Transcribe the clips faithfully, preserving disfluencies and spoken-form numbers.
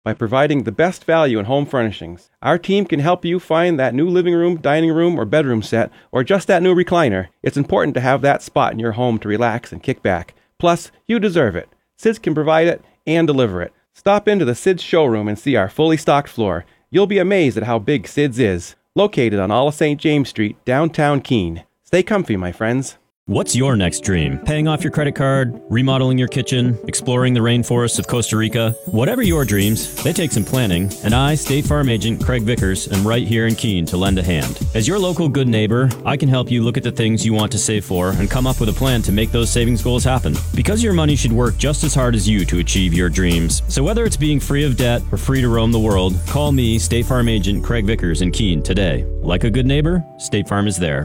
by providing the best value in home furnishings. Our team can help you find that new living room, dining room, or bedroom set, or just that new recliner. It's important to have that spot in your home to relax and kick back. Plus, you deserve it. Sid's can provide it and deliver it. Stop into the Sid's showroom and see our fully stocked floor. You'll be amazed at how big Sid's is. Located on all of Saint James Street, downtown Keene. Stay comfy, my friends. What's your next dream? Paying off your credit card, remodeling your kitchen, exploring the rainforests of Costa Rica? Whatever your dreams, they take some planning, and I, State Farm Agent Craig Vickers, am right here in Keene to lend a hand. As your local good neighbor, I can help you look at the things you want to save for and come up with a plan to make those savings goals happen. Because your money should work just as hard as you to achieve your dreams. So whether it's being free of debt or free to roam the world, call me, State Farm Agent Craig Vickers in Keene today. Like a good neighbor, State Farm is there.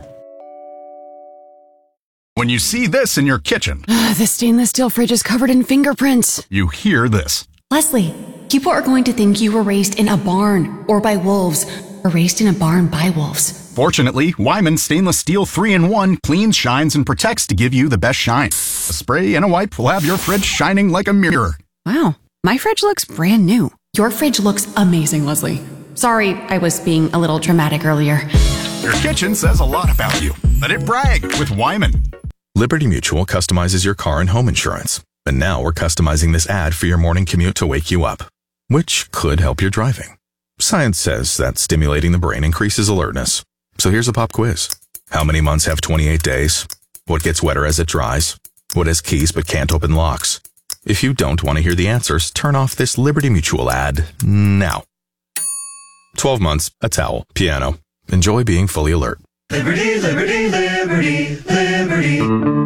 When you see this in your kitchen, The stainless steel fridge is covered in fingerprints. you hear this. Leslie, people are going to think you were raised in a barn or by wolves or raised in a barn by wolves. Fortunately, Wyman Stainless Steel three in one cleans, shines, and protects to give you the best shine. A spray and a wipe will have your fridge shining like a mirror. Wow, my fridge looks brand new. Your fridge looks amazing, Leslie. Sorry, I was being a little dramatic earlier. Your kitchen says a lot about you. Let it brag with Wyman. Liberty Mutual customizes your car and home insurance. And now we're customizing this ad for your morning commute to wake you up, which could help your driving. Science says that stimulating the brain increases alertness. So here's a pop quiz. How many months have twenty-eight days? What gets wetter as it dries? What has keys but can't open locks? If you don't want to hear the answers, turn off this Liberty Mutual ad now. twelve months, a towel, piano. Enjoy being fully alert. Liberty, liberty, liberty, liberty.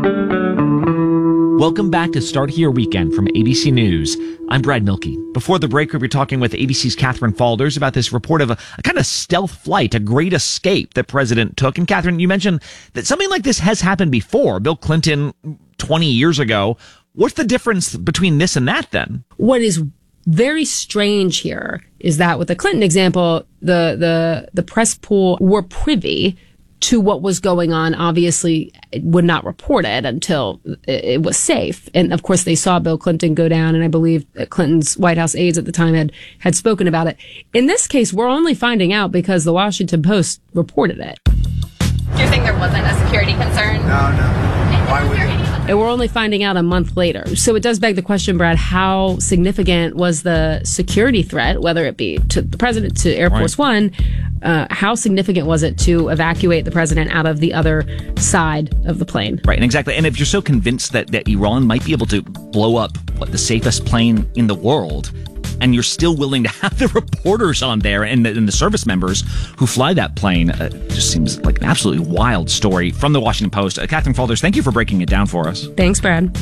Welcome back to Start Here Weekend from A B C News. I'm Brad Milkey. Before the break, we were talking with A B C's Catherine Falders about this report of a, a kind of stealth flight, a great escape that President took. And Catherine, you mentioned that something like this has happened before. Bill Clinton, twenty years ago. What's the difference between this and that then? What is very strange here is that with the Clinton example, the, the, the press pool were privy to what was going on. Obviously would not report it until it was safe. And of course they saw Bill Clinton go down, and I believe Clinton's White House aides at the time had, had spoken about it. In this case, we're only finding out because the Washington Post reported it. You're saying there wasn't a security concern? No, no. Why would it? And we're only finding out a month later. So it does beg the question, Brad, how significant was the security threat, whether it be to the president, to Air Force right. One, uh, how significant was it to evacuate the president out of the other side of the plane? Right, and exactly. And if you're so convinced that, that Iran might be able to blow up, what, the safest plane in the world, and you're still willing to have the reporters on there and the, and the service members who fly that plane, uh, just seems like an absolutely wild story from the Washington Post. Uh, Catherine Falders, thank you for breaking it down for us. Thanks, Brad.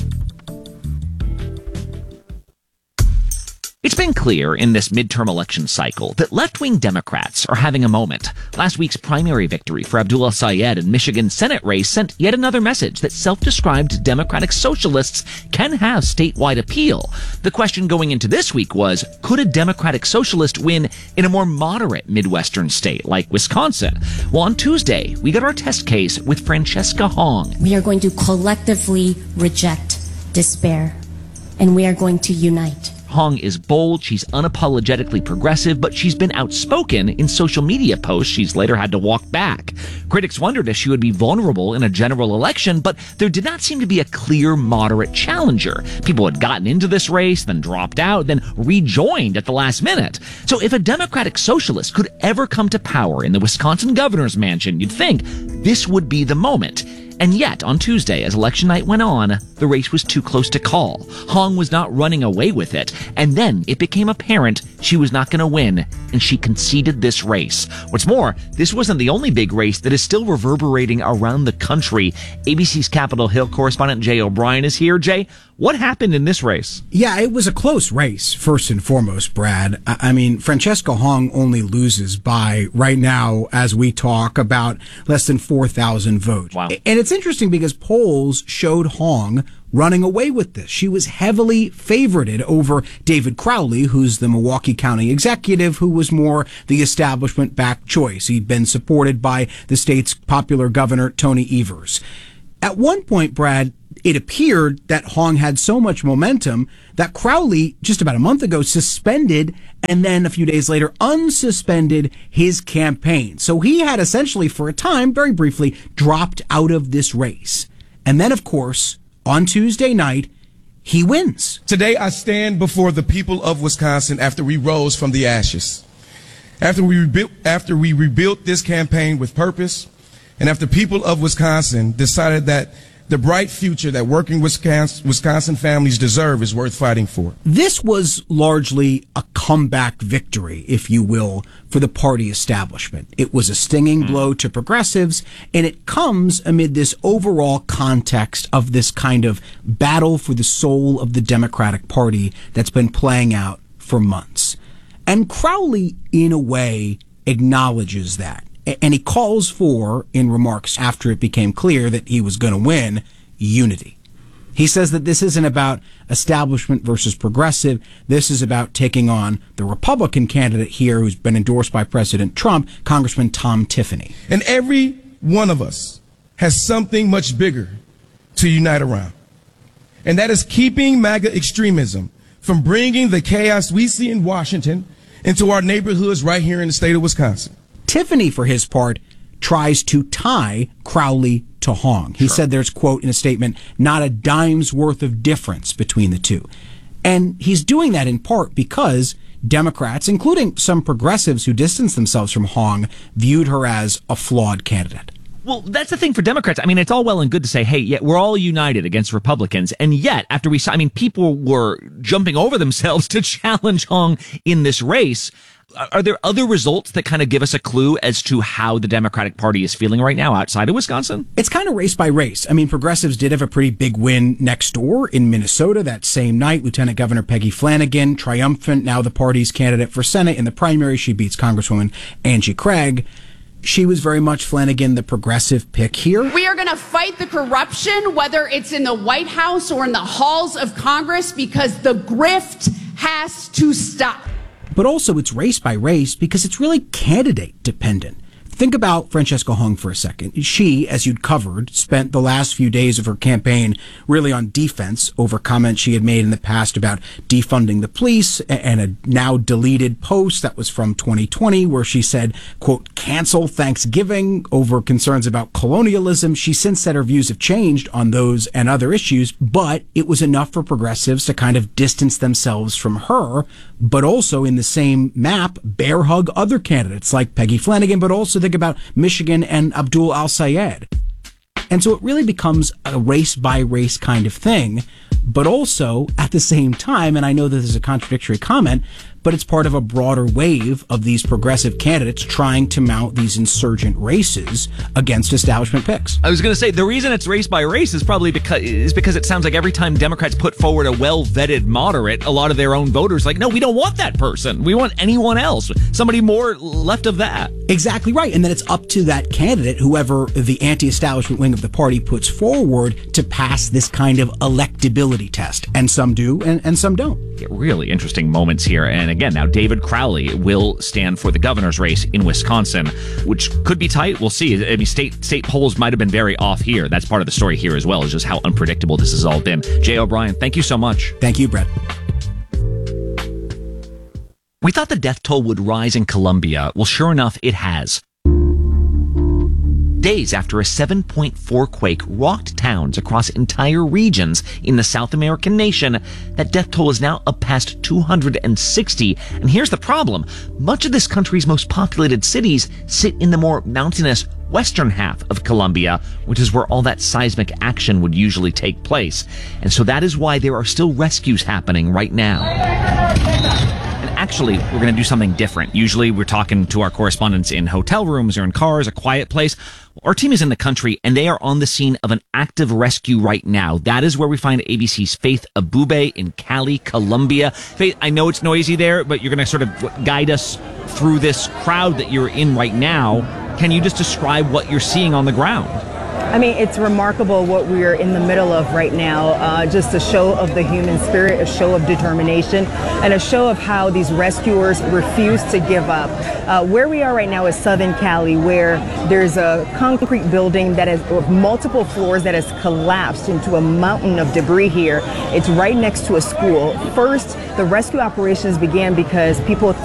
It's been clear in this midterm election cycle that left-wing Democrats are having a moment. Last week's primary victory for Abdullah Syed in Michigan's Senate race sent yet another message that self-described Democratic socialists can have statewide appeal. The question going into this week was, could a Democratic socialist win in a more moderate Midwestern state like Wisconsin? Well, on Tuesday, we got our test case with Francesca Hong. We are going to collectively reject despair, and we are going to unite. Hong is bold, she's unapologetically progressive, but she's been outspoken in social media posts she's later had to walk back. Critics wondered if she would be vulnerable in a general election, but there did not seem to be a clear moderate challenger. People had gotten into this race, then dropped out, then rejoined at the last minute. So if a Democratic socialist could ever come to power in the Wisconsin governor's mansion, you'd think this would be the moment. And yet, on Tuesday, as election night went on, the race was too close to call. Hong was not running away with it. And then it became apparent she was not going to win, and she conceded this race. What's more, this wasn't the only big race that is still reverberating around the country. A B C's Capitol Hill correspondent Jay O'Brien is here. Jay, what happened in this race? Yeah, it was a close race, first and foremost, Brad. I mean, Francesca Hong only loses by, right now, as we talk, about less than four thousand votes. Wow. And it's interesting because polls showed Hong running away with this. She was heavily favorited over David Crowley, who's the Milwaukee County executive, who was more the establishment-backed choice. He'd been supported by the state's popular governor, Tony Evers. At one point, Brad, it appeared that Hong had so much momentum that Crowley, just about a month ago, suspended and then a few days later unsuspended his campaign. So he had essentially, for a time, very briefly, dropped out of this race. And then, of course, on Tuesday night, he wins. Today, I stand before the people of Wisconsin after we rose from the ashes. After we rebuilt, after we rebuilt this campaign with purpose, and after people of Wisconsin decided that the bright future that working Wisconsin, Wisconsin families deserve is worth fighting for. This was largely a comeback victory, if you will, for the party establishment. It was a stinging blow to progressives, and it comes amid this overall context of this kind of battle for the soul of the Democratic Party that's been playing out for months. And Crowley, in a way, acknowledges that. And he calls for, in remarks after it became clear that he was going to win, unity. He says that this isn't about establishment versus progressive. This is about taking on the Republican candidate here who's been endorsed by President Trump, Congressman Tom Tiffany. And every one of us has something much bigger to unite around. And that is keeping MAGA extremism from bringing the chaos we see in Washington into our neighborhoods right here in the state of Wisconsin. Tiffany, for his part, tries to tie Crowley to Hong. He sure. said there's, quote, in a statement, not a dime's worth of difference between the two. And he's doing that in part because Democrats, including some progressives who distanced themselves from Hong, viewed her as a flawed candidate. Well, that's the thing for Democrats. I mean, it's all well and good to say, hey, yeah, we're all united against Republicans. And yet, after we saw, I mean, people were jumping over themselves to challenge Hong in this race. Are there other results that kind of give us a clue as to how the Democratic Party is feeling right now outside of Wisconsin? It's kind of race by race. I mean, progressives did have a pretty big win next door in Minnesota that same night. Lieutenant Governor Peggy Flanagan, triumphant, now the party's candidate for Senate. In the primary, she beats Congresswoman Angie Craig. She was very much, Flanagan, the progressive pick here. We are going to fight the corruption, whether it's in the White House or in the halls of Congress, because the grift has to stop. But also it's race by race because it's really candidate dependent. Think about Francesca Hong for a second. She, as you'd covered, spent the last few days of her campaign really on defense over comments she had made in the past about defunding the police and a now deleted post that was from twenty twenty where she said, quote, cancel Thanksgiving over concerns about colonialism. She since said her views have changed on those and other issues, but it was enough for progressives to kind of distance themselves from her, but also in the same map, bear hug other candidates like Peggy Flanagan, but also think about Michigan and Abdul Al-Sayed. And so it really becomes a race by race kind of thing, but also at the same time, and I know that this is a contradictory comment, but it's part of a broader wave of these progressive candidates trying to mount these insurgent races against establishment picks. I was going to say, the reason it's race by race is probably because is because it sounds like every time Democrats put forward a well-vetted moderate, a lot of their own voters are like, no, we don't want that person. We want anyone else. Somebody more left of that. Exactly right. And then it's up to that candidate, whoever the anti-establishment wing of the party puts forward, to pass this kind of electability test. And some do, and, and some don't. Really interesting moments here. And again, now David Crowley will stand for the governor's race in Wisconsin, which could be tight. We'll see. I mean, state state polls might have been very off here. That's part of the story here as well, is just how unpredictable this has all been. Jay O'Brien, thank you so much. Thank you, Brett. We thought the death toll would rise in Colombia. Well, sure enough, it has. Days after a seven point four quake rocked towns across entire regions in the South American nation, that death toll is now up past two hundred sixty. And here's the problem. Much of this country's most populated cities sit in the more mountainous western half of Colombia, which is where all that seismic action would usually take place. And so that is why there are still rescues happening right now. Actually, we're going to do something different. Usually we're talking to our correspondents in hotel rooms or in cars, a quiet place. Our team is in the country, and they are on the scene of an active rescue right now. That is where we find A B C's Faith Abube in Cali, Colombia. Faith, I know it's noisy there, but you're going to sort of guide us through this crowd that you're in right now. Can you just describe what you're seeing on the ground? I mean, it's remarkable what we're in the middle of right now. Uh, just a show of the human spirit, a show of determination, and a show of how these rescuers refuse to give up. Uh, where we are right now is Southern Cali, where there's a concrete building that has with multiple floors that has collapsed into a mountain of debris here. It's right next to a school. First, the rescue operations began because people